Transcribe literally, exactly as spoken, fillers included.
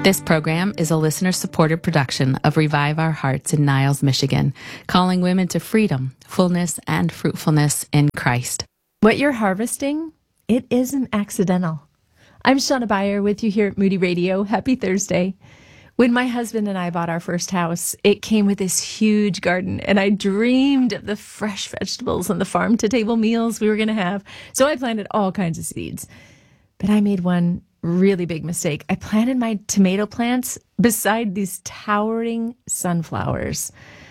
This program is a listener-supported production of Revive Our Hearts in Niles, Michigan, calling women to freedom, fullness, and fruitfulness in Christ. What you're harvesting, it isn't accidental. I'm Shauna Beyer with you here at Moody Radio. Happy Thursday. When my husband and I bought our first house, it came with this huge garden, and I dreamed of the fresh vegetables and the farm-to-table meals we were going to have. So I planted all kinds of seeds. But I made one really big mistake. I planted my tomato plants beside these towering sunflowers.